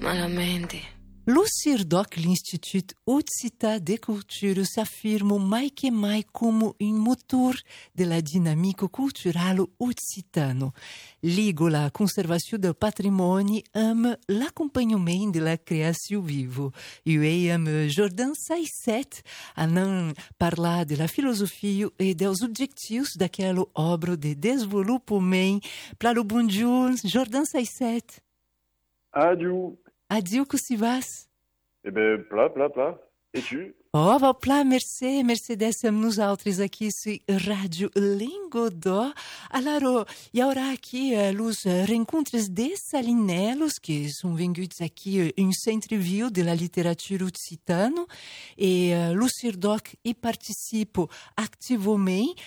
malamente. Lo CIRDOC, l'Institut Occità de Cultura, s'affirma mai che mai come un motor della dinamica culturale occitano. Ligo la conservazione del patrimonio am l'accompagnement de la création vive. Io am Jordan Saisset a non parlar de la filosofia e dels objectius daquela obra de desenvolvimento. Plalo bonjour, Jordan Saisset. Adieu. Adieu, que si vas? Eh ben, plat. Et tu? Oh, va plat, merci d'être nosaltres aqui sur Rádio Lingodó. Alors, il y aura aqui os rencontres de Salinelos, que são venguts aqui em centre-ville de la literatura occitana, e o CIRDOC e participo ativamente,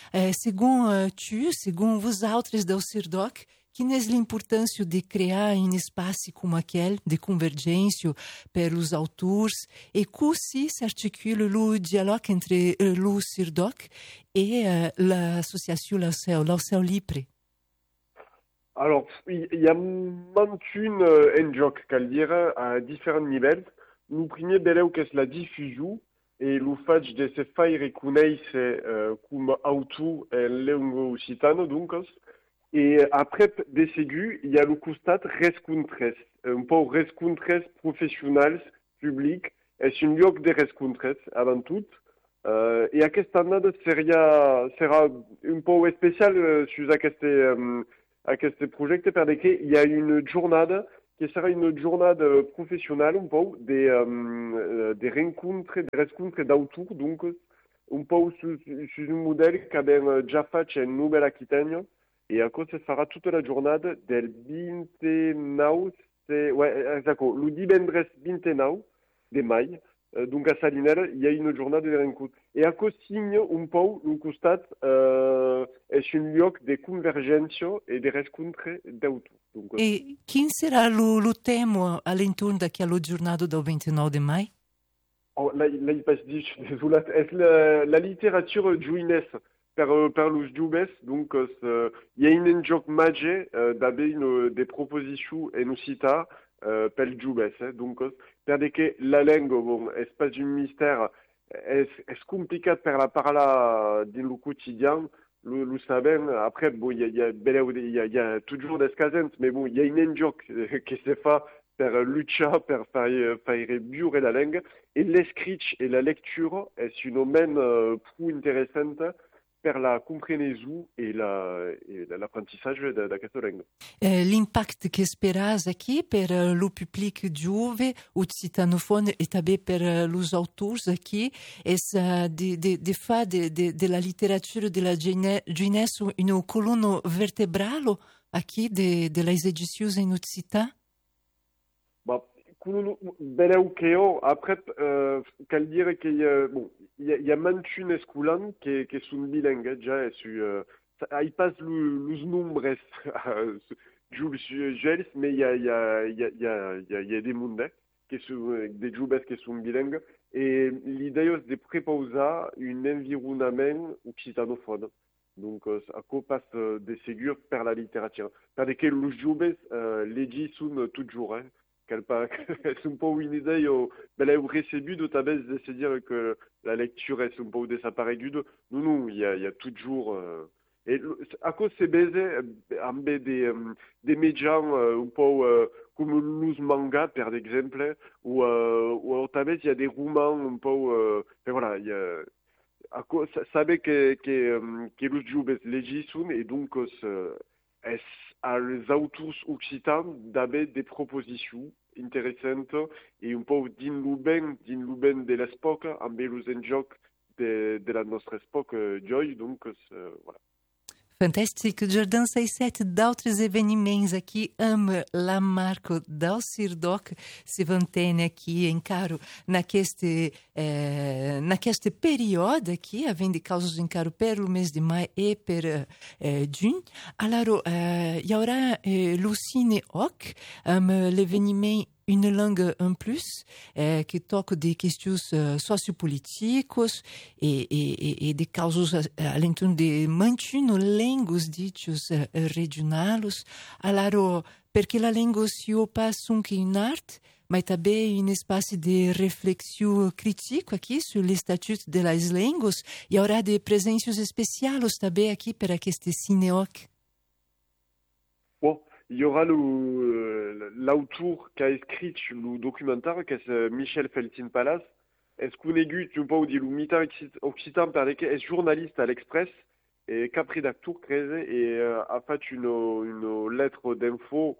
segundo vos autres do CIRDOC, quina é a importância de criar um espaço como aquele de convergência para os autores e como se articula o diálogo entre o CIRDOC e l'associação Lauceu Lipre? Alors, il y a mantune en joc, cal dire, à différents niveaux. Le premier, beleu qu'est la diffusion, et le fait de se faire reconnaître comme auteur en langue occitane, donc. Et après des ségus, il y a le constat rescontres, un peu rescontres professionnels, publics, et c'est un lieu de rescontres avant tout. Et cette année sera un peu spécial sur ce projet, parce qu'il y a une journée qui sera une journée professionnelle, un peu des rencontres d'auteurs, donc un peu sur un modèle qu'avait déjà fait en Nouvelle-Aquitaine. Et à cause, ça sera toute la journée del 29, le divendres 29 de mai. Donc à Salinel, il y a une journée de rencontre. Et à cause, signe un peu le constat, est un lieu de convergence et de rencontres d'autres. Et quin sera le thème à l'entour d'aquella journée du 29 de mai? Oh, là, il passe dit, je suis désolé, est la littérature juinesse. Per los joves, donc il y a une joc magique d'avoir des propositions en occità pel joves, donc per que la langue bon est pas un mystère, est compliqué per la parler dans le quotidien, le savent. Après bon il y a toujours des casens, mais bon il y a une joc qui se fait per lucha, per faire mieux la langue, et l'écrit et la lecture est un domaine plus intéressant per la comprenezza e l'apprentissage de questa lingua. L'impact che speras aqui per lo pubblico giove occitanophone e també per los autors aqui es de fa de la literatura de la jeunesse una colonna vertebrale aqui de las edicions en occità? Beleu che ho, après, cal dire qu'il y a mantune escolan qui sont bilingues, déjà, il passe les nombres, Jules Gels, mais il y a des mondes, des jubes qui sont bilingues, et l'idée est de préposer un environnement occitanophone. Donc, à quoi passe des ségures per la littérature. Parce que les jubes, les sont toujours, hein. C'est un peu une idée, mais là, au récébut de ta baisse, de se dire que la lecture est un peu désaparegue. Non, il y a toujours, et à cause c'est baisé, des médias, un peu, comme les mangas, par exemple, ou au tabès, il y a des romans, un peu, voilà, il y a, à cause, savez que les jeunes légisent, et donc, als autors occitans d'avoir des propositions intéressantes et un peu din luben de l'époque, amb los en joc de la nostra époque d'hoy, donc voilà. Fantástico, Jordan Saisset, d'autres événements aqui, la marca del CIRDOC se mantém aqui encaro naqueste período aqui, havendo causas encaro per o mês de maio e per junho. Alors, il y aura le Cinéoc, l'événement une langue en plus qui toque des questions sociopolitiques e de causas à l'entorno de mantuno línguas ditos regionais. Alors, perché la lingua si opasse anche in arte, mas também um espaço de reflexão crítico aqui sobre o estatuto das línguas e haurá de presenças especiais também aqui para este cineoc. Bon, il y aura l'auteur qui a écrit le documentaire, qui est Michel Feltin-Palas. Est-ce qu'on aiguille, tu vois, dit le militant occitan par lesquels est journaliste à l'Express et cap rédacteur créé et a fait une lettre d'info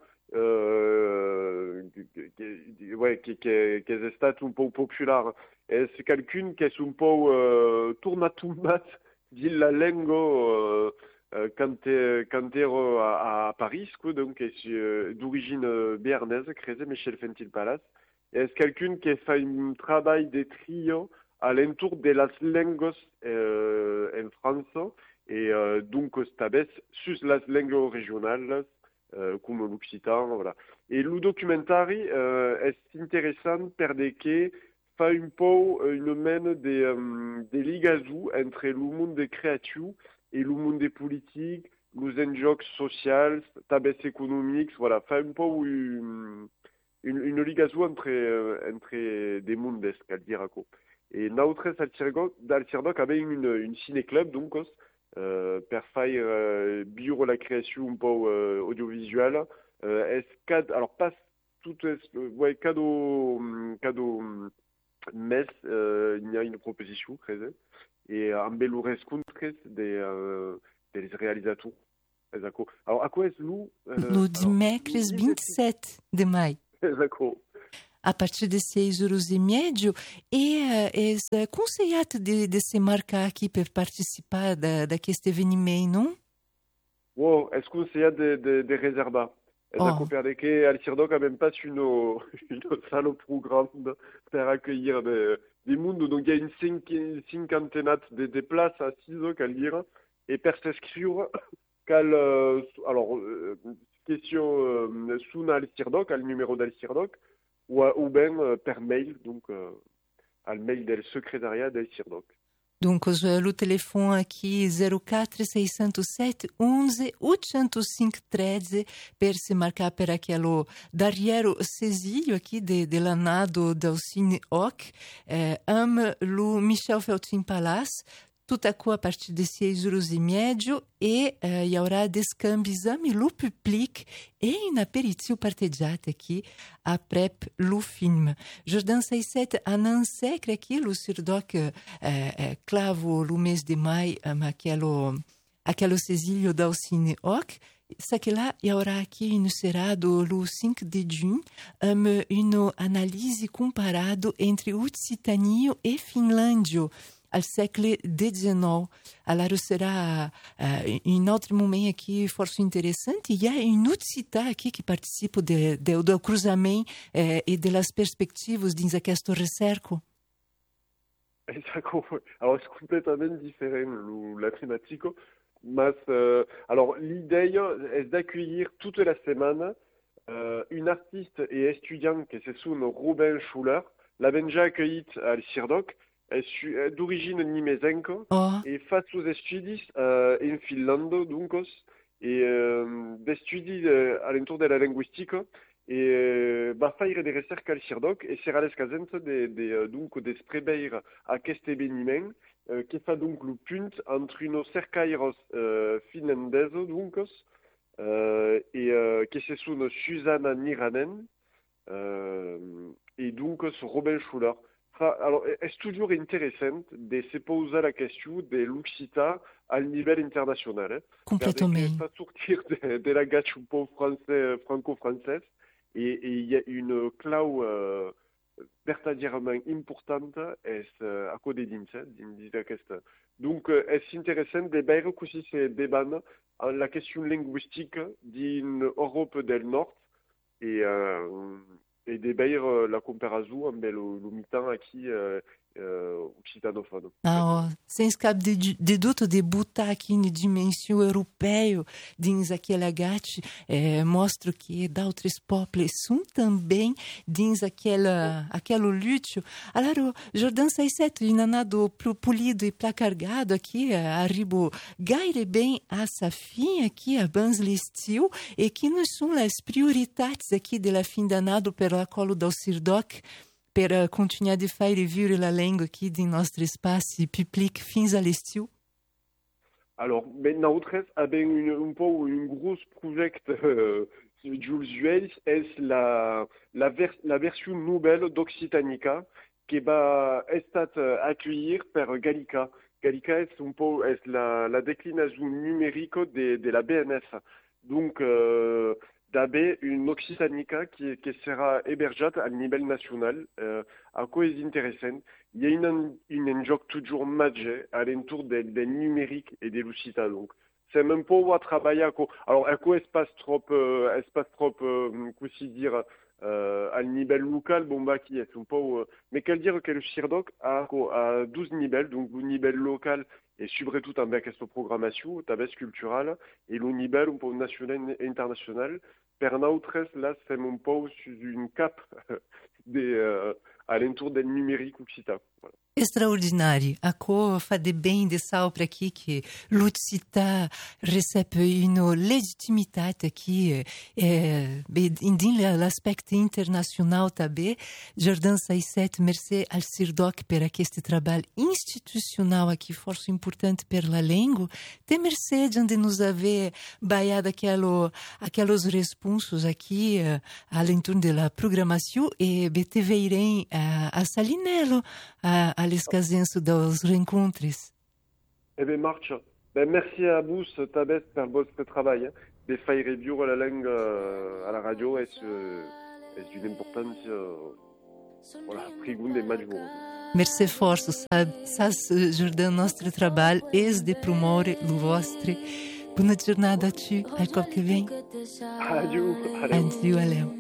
ouais, qui est stata un peu populaire. Et c'est quelqu'un qui est un peu tournatumbat dit la langue quand t'es à Paris, quoi, donc d'origine béarnaise, créé Michel Feltin-Palas. Et c'est quelqu'un qui fait un travail de trio à l'entour de las lenguas en France et donc stabes sur las lenguas régionales comme l'occitan, voilà. Et le documentaire est intéressant parce que fait un peu une mène des ligazous entre le monde des créatures et le monde des politiques, les enjeux sociaux, tabes économiques, voilà, fait un peu une ligazou entre des mondes, qu'elle dira quoi. Et notre d'Alcirdoc avait une ciné-club, donc, per faire bio la création un peu audiovisuelle. Alors, pas tout, ouais, cadeau mais il y a une proposition, créée. Et en belo rescontres des réalisateurs. Alors, à quoi est-ce nous No dimecres 27 de maio. Exactement. A partir de 6,30 € e é aconselhado de se marcar aqui para participar deste evento, não? Wow, est-ce qu'on sait des réserves? Ecco, perché Alcirdoc a même pas une salle au programme pour accueillir des mondes. Donc il y a une cinquantaine de places à 6 € qu'à lire et per s'inscrire alors question sous Alcirdoc, al numéro d'Alcirdoc ou bien per mail, donc al mail del secrétariat d'Alcirdoc. Donc, o telefone aqui 04 607 11 805 13 per se marcar per aquele Darriero Cecílio aqui de Lanado del Cine Oc, lo Michel Feltin-Palas, tout à coup à partir de 6,30 € e il y aura des scambisami lo public et un aperitif parteggiato aqui après le film. Jordan 67 annonce que aqui lo Cirdoc clavo lo mês de maio aquele Cecílio del Cine Oc. Ça que là, il y aura aqui une serado le 5 de junho, une analyse comparado entre Occitanie e Finlândia al século XIX. Alors, será um outro momento aqui força interessante. E há um Occitan aqui que participa do cruzamento e das perspectivas de aquesta recerca. Alors, c'est complètement différent la thématique. Mais, alors, l'idée est d'accueillir toute la semaine une artiste et étudiante qui se nomme Robin Schuller. La déjà accueillie à Alcirdoc. D'origine nimesenca et face aux études en Finlande, donc, et des études à l'entour de la linguistique et va faire des recherches à Alcirdoc et sera l'escasent donc des sprebeir à aquest événement qui fait donc le punt entre une cercaires finlandaise donc et qui se nomme Susanna Niranen et donc Robin Schuller. Alors, est toujours intéressant de se poser la question de l'Occitan à niveau international. Hein, complètement. Pas sortir de la gâche un peu franco-française et il y a une clau vertadirement importante à côté d'insa. Donc, est intéressant de voir aussi ces débats la question linguistique d'une Europe du Nord et de voir la comparaison avec le mitan qui occitanophone. Sem cap de dúvida, debutar aqui na dimensão europeia, dins aquela gate, mostra que d'altres pobles são também dins aquele lúcio. Allora, Jordan 67, inanado polido e placargado aqui, arribo gaire bem a sa fim aqui, a bans l'estiu, e que não são as prioridades aqui de la fin d'anado per la colo do Sirdoc, per continuar de faire vivre la língua aqui de nosso espaço public fins à l'estiu? Alors, nosaltres avem un gros projecte usuel, és la version nouvelle d'Occitanica que va estat accueillir per Gallica. Gallica és la déclinaison numérique de la BNF. Donc, d'haver une Occitanica qui sera hébergée à niveau national. À quoi est intéressant? Il y a une joc toujours majeur à l'entour des numériques et des l'Occità. Donc, c'est même pas à travailler à quoi. Alors, à quoi espace trop, comment dire, à niveau local, bon, bah, qui est un peu, mais quel dire que le Sirdoc a 12 niveaux, donc le niveau local et surtout avec cette programmation, ta base culturelle, et le niveau un peu national et international. Per nosaltres, là, c'est un peu sur une cape à l'entour del numérique occitan. Voilà. Extraordinário. A co fa de bem de sal para aqui que l'Occità recebe uma legitimidade aqui em l'aspecto internacional também. Jordan 67, merci al Sirdoc per este trabalho institucional aqui, força importante per la língua. Te merci de nos haver baiado aqueles responsos aqui além da programação e te veirem a Salinello à l'escasenço dos rencontres. Eh bien, marche. Merci à vous, Tabès, pour votre travail. De faire vivre la langue à la radio est d'une importance prigunde et majeure. Merci força, sas Jordan, nostro trabalho é de promover o vostro. Boa jornada a ti, a qual que vem. Adieu. Adieu, Aleu.